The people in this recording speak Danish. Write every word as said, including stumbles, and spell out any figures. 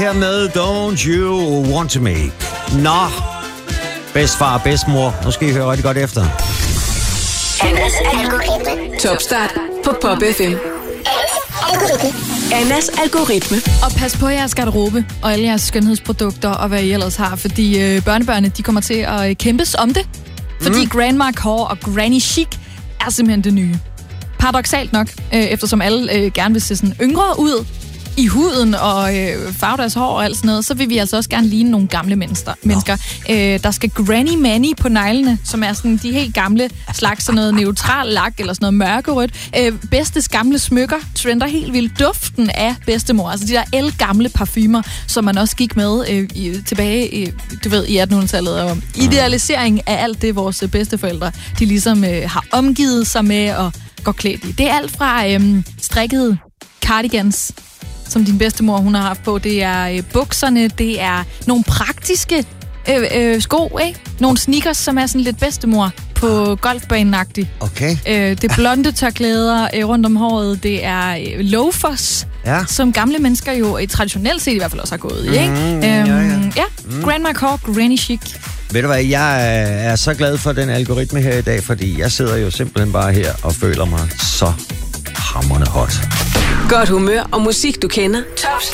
Her med Don't You Want To Me. Nå, bedstfar og bedstmor. Nu skal I høre rigtig godt efter. Annas algoritme. Topstart på Pop F M. Annas algoritme. Og pas på jeres garderobe og alle jeres skønhedsprodukter og hvad I ellers har, fordi øh, børnebørnene, de kommer til at øh, kæmpes om det. Fordi mm. Grandma Core og Granny Chic er simpelthen det nye. Paradoksalt nok, øh, eftersom alle øh, gerne vil se sådan yngre ud i huden og øh, farve deres hår og alt sådan noget, så vil vi altså også gerne ligne nogle gamle mennesker. mennesker. Øh, der skal Granny Manny på neglene, som er sådan de helt gamle slags, sådan noget neutral lak eller sådan noget mørkerødt. Øh, bedstes gamle smykker trender helt vildt. Duften af bedstemor, altså de der elgamle parfumer, som man også gik med øh, i, tilbage i, du ved, i attenhundredetallet. Og idealisering af alt det, vores bedsteforældre, de ligesom øh, har omgivet sig med og går klædt i. Det er alt fra øh, strikkede cardigans, som din bedstemor, hun har haft på. Det er øh, bukserne, det er nogle praktiske øh, øh, sko, ikke? Nogle sneakers, som er sådan lidt bedstemor på golfbanen-agtigt. Okay. Øh, det er blonde tørklæder øh, rundt om håret, det er øh, loafers, ja. Som gamle mennesker jo øh, traditionelt set i hvert fald også har gået i, ikke? Mm, øhm, ja, ja. ja. Mm. Grandma Core, Granny Chic. Ved du hvad, jeg er så glad for den algoritme her i dag, fordi jeg sidder jo simpelthen bare her og føler mig så hamrende hot. Godt humør og musik, du kender. Top